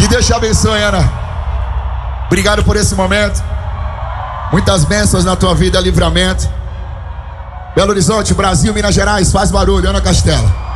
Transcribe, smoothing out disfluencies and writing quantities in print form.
Deus te abençoe, Ana. Obrigado por esse momento. Muitas bênçãos na tua vida, livramento. Belo Horizonte, Brasil, Minas Gerais, faz barulho, Ana Castela.